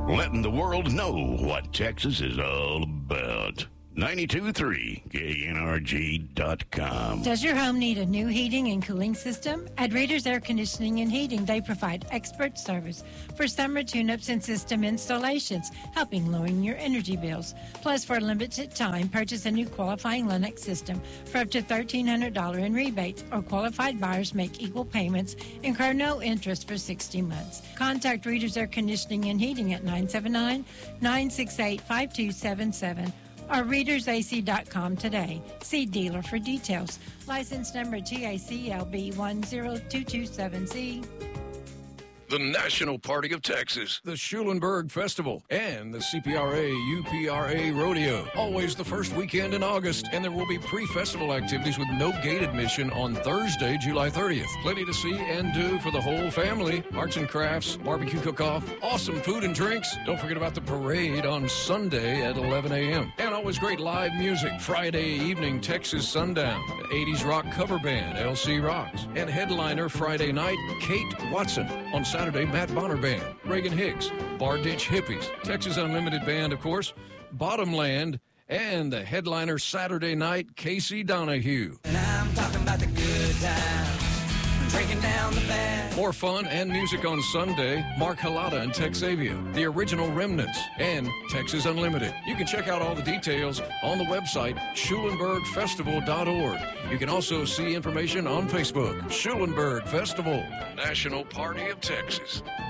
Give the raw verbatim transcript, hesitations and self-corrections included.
letting the world know what Texas is all about. ninety-two point three K N R G dot com. Does your home need a new heating and cooling system? At Reader's Air Conditioning and Heating, they provide expert service for summer tune-ups and system installations, helping lower your energy bills. Plus, for a limited time, purchase a new qualifying Lennox system for up to one thousand three hundred dollars in rebates, or qualified buyers make equal payments, incur no interest for sixty months. Contact Reader's Air Conditioning and Heating at nine seven nine, nine six eight, five two seven seven. or readers A C dot com today. See dealer for details. License number T A C L B one zero two two seven C. The National Party of Texas, the Schulenburg Festival, and the C P R A U P R A Rodeo. Always the first weekend in August, and there will be pre-festival activities with no gate admission on Thursday, July thirtieth. Plenty to see and do for the whole family. Arts and crafts, barbecue cook-off, awesome food and drinks. Don't forget about the parade on Sunday at eleven a.m. And always great live music. Friday evening, Texas Sundown, the eighties rock cover band, L C Rocks. And headliner Friday night, Kate Watson. On Saturday, Matt Bonner Band, Reagan Hicks, Bar Ditch Hippies, Texas Unlimited Band, of course, Bottomland, and the headliner Saturday night, Casey Donahue. And I'm talking about the good times, drinking down the bad. More fun and music on Sunday, Mark Halata and Texavia, the original Remnants, and Texas Unlimited. You can check out all the details on the website, schulenburg festival dot org. You can also see information on Facebook. Schulenburg Festival, National Party of Texas.